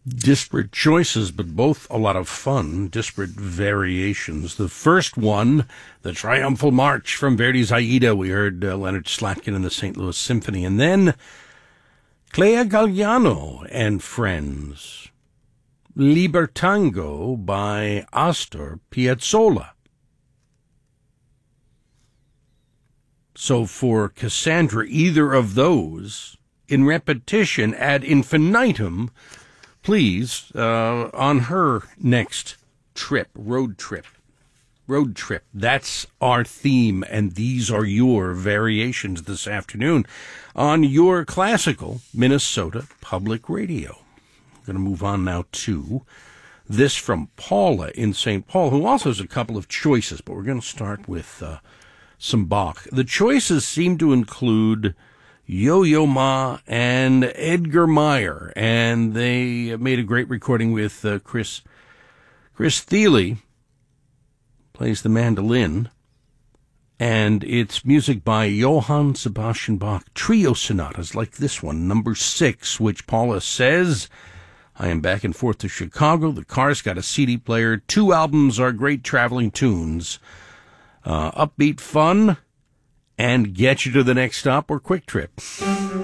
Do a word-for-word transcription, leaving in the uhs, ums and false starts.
disparate choices, but both a lot of fun, disparate variations. The first one, the Triumphal March from Verdi's Aida. We heard uh, Leonard Slatkin and the Saint Louis Symphony. And then Clea Galliano and Friends, Libertango by Astor Piazzolla. So for Cassandra, either of those, in repetition ad infinitum, please, uh, on her next trip, road trip. Road trip. That's our theme, and these are your variations this afternoon on your classical Minnesota Public Radio. I'm going to move on now to this from Paula in Saint Paul, who also has a couple of choices, but we're going to start with uh, some Bach. The choices seem to include Yo-Yo Ma and Edgar Meyer, and they made a great recording with uh, Chris Chris Thile, plays the mandolin, and it's music by Johann Sebastian Bach, trio sonatas like this one, number six, which Paula says, I am back and forth to Chicago, the car's got a C D player, two albums are great traveling tunes, uh, upbeat fun, and get you to the next stop or quick trip.